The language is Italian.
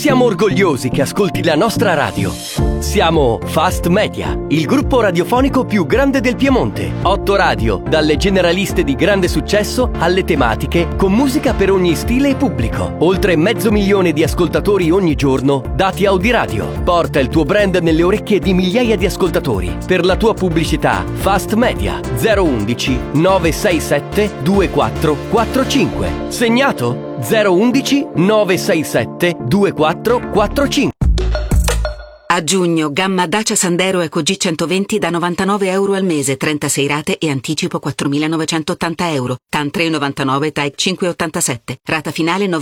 Siamo orgogliosi che ascolti la nostra radio. Siamo Fast Media, il gruppo radiofonico più grande del Piemonte. 8 radio, dalle generaliste di grande successo alle tematiche, con musica per ogni stile e pubblico. Oltre 500.000 di ascoltatori ogni giorno, dati Audiradio. Porta il tuo brand nelle orecchie di migliaia di ascoltatori. Per la tua pubblicità, Fast Media 011 967 2445. Segnato? 011 967 2445. A giugno, gamma Dacia Sandero Eco G120 da €99 al mese, 36 rate e anticipo €4.980. TAN 3,99, TAE 5,87. Rata finale